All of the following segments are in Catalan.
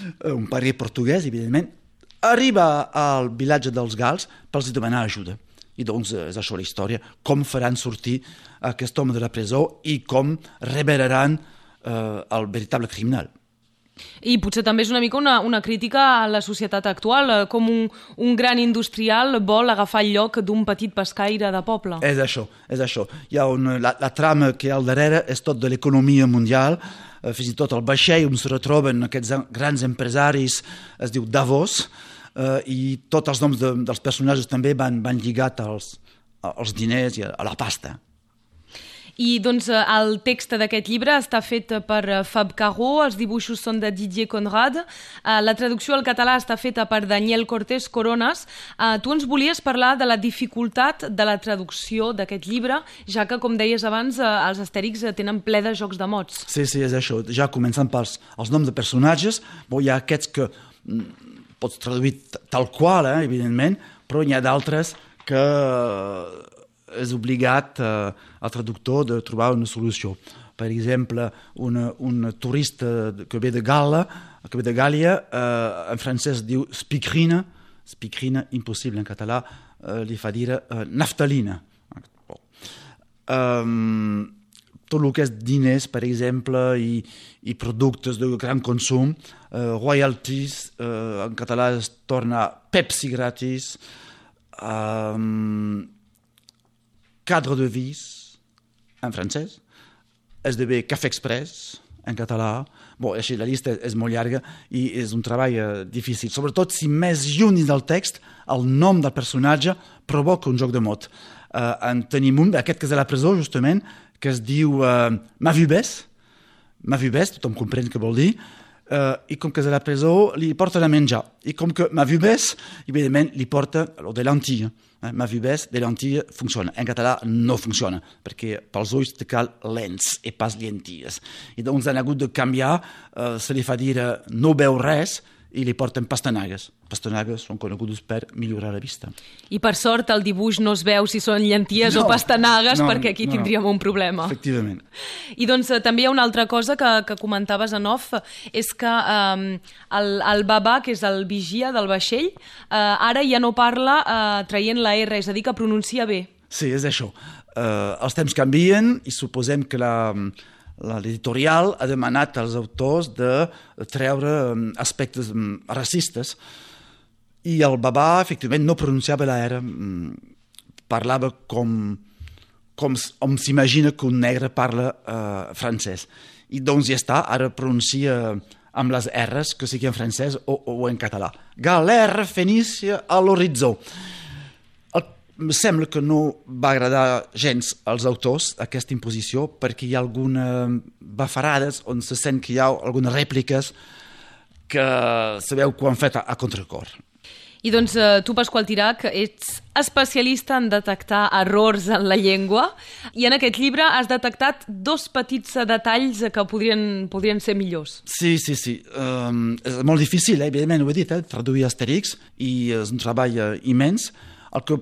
un pare portuguès, evidentment, arriba al vilatge dels gals per els demanar ajuda. I doncs és això la història, com faran sortir aquest home de la presó i com revelaran el veritable criminal. I potser també és una mica una crítica a la societat actual, com un gran industrial vol agafar el lloc d'un petit pescaire de poble. És això. Hi ha la trama que hi ha al darrere és tot de l'economia mundial, fins i tot el vaixell on se retroben aquests grans empresaris, es diu Davos, i tots els noms dels personatges també van lligats als diners i a la pasta. I doncs el text d'aquest llibre està fet per Fab Caro, els dibuixos són de Didier Conrad, la traducció al català està feta per Daniel Cortés Coronas. Tu ens volies parlar de la dificultat de la traducció d'aquest llibre, ja que, com deies abans, els Astèrix tenen ple de jocs de mots. Sí, és això. Ja començant pels noms de personatges, hi ha aquests que pots traduir tal qual, evidentment, però n'hi ha d'altres que és obligat al traductor de trobar una solució. Per exemple, un turista que ve de Gàlia, en francès diu spikrina, impossible en català, li fa dir naftalina. Tot el que és diners, per exemple, i productes de gran consum, royalties, en català es torna Pepsi gratis, cadre de vis, en francès, esdevé Cafè Express, en català. Així la llista és molt llarga i és un treball difícil. Sobretot si més lluny del text el nom del personatge provoca un joc de mots. En tenim un, aquest que és a la presó, justament, que es diu Ma vue baisse. Ma vue baisse, tothom comprèn què vol dir, i com que és a la presó li porta a menjar. I com que Ma vue baisse, evidentment, li porta de lentilles. Ma vue baisse, de lentilles, funciona. En català no funciona, perquè pels ulls te cal lents i pas llenties. I doncs han hagut de canviar, se li fa dir no veu res, i li porten pastanagues. Pastanagues són conegudes per millorar la vista. I per sort el dibuix no es veu si són llenties o pastanagues, perquè aquí tindríem un problema. Efectivament. I doncs també hi ha una altra cosa que comentaves en off, és que el babà, que és el vigia del vaixell, ara ja no parla traient la R, és a dir, que pronuncia bé. Sí, és això. Els temps canvien i suposem que l'editorial ha demanat als autors de treure aspectes racistes i el babà, efectivament, no pronunciava la R, parlava com s'imagina que un negre parla francès. I doncs ja està, ara pronuncia amb les R's, que sigui en francès o en català. Galère fenícia a l'horitzó. Sembla que no va agradar gens als autors aquesta imposició perquè hi ha algunes bafarades on se sent que hi ha algunes rèpliques que sabeu que ho han fet a contracor. I doncs tu, Pasqual Tirach, ets especialista en detectar errors en la llengua i en aquest llibre has detectat 2 petits detalls que podrien ser millors. Sí. És molt difícil, evidentment ho he dit, traduir Astèrix, i és un treball immens. El que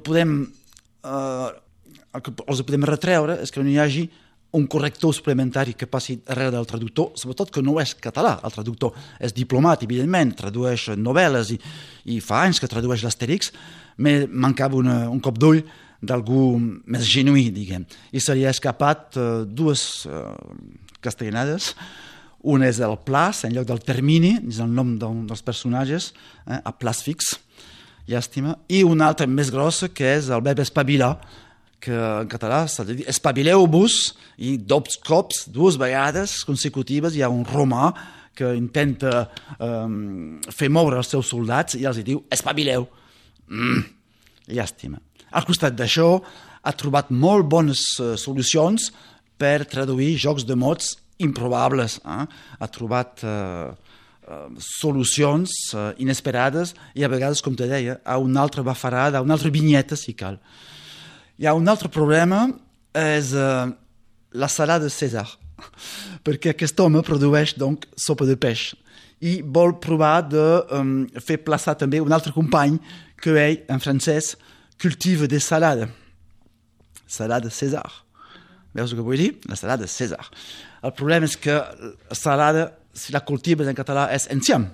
els podem retreure és que no hi hagi un corrector suplementari que passi darrere del traductor, sobretot que no és català. El traductor és diplomat, evidentment, tradueix novel·les i fa anys que tradueix l'Astèrix, mancava un cop d'ull d'algú més genuí, diguem. I se li ha escapat 2 castellanades. Una és el Plas, en lloc del termini, és el nom dels personatges, a Plas fix, llàstima, i una altra més grossa que és el verb espavilar, que en català s'ha de dir espavileu-vos, i 2 cops, 2 vegades consecutives hi ha un romà que intenta fer moure els seus soldats i els diu espavileu. Llàstima. Al costat d'això ha trobat molt bones solucions per traduir jocs de mots improbables. Ha trobat solucions inesperades i a vegades, com te deia, a una altra bafarada, a una altra vinyeta, si cal. Hi ha un altre problema, és la salada de César, perquè aquest home produeix donc sopa de peix i vol provar de fer plaçar també un altre company que ell, en francès, cultive des salades. Salada César. Veus el que vull dir? La salada César. El problema és que la salada, si la cultives en català, és enciam.